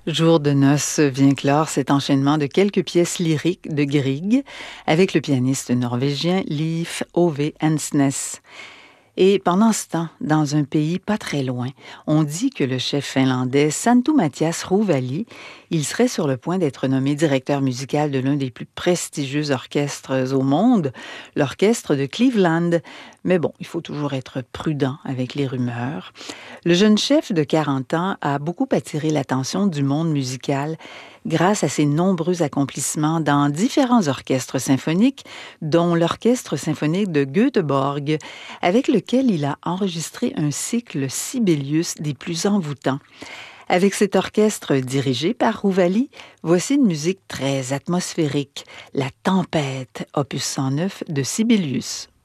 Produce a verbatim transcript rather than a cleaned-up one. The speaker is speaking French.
Jour de noces vient clore cet enchaînement de quelques pièces lyriques de Grieg avec le pianiste norvégien Leif Ove Ansnes. Et pendant ce temps, dans un pays pas très loin, on dit que le chef finlandais Santtu Mathias Rouvali, il serait sur le point d'être nommé directeur musical de l'un des plus prestigieux orchestres au monde, l'orchestre de Cleveland. Mais bon, il faut toujours être prudent avec les rumeurs. Le jeune chef de quarante ans a beaucoup attiré l'attention du monde musical grâce à ses nombreux accomplissements dans différents orchestres symphoniques, dont l'Orchestre symphonique de Göteborg, avec lequel il a enregistré un cycle Sibelius des plus envoûtants. Avec cet orchestre dirigé par Rouvali, voici une musique très atmosphérique, La Tempête, opus cent neuf de Sibelius.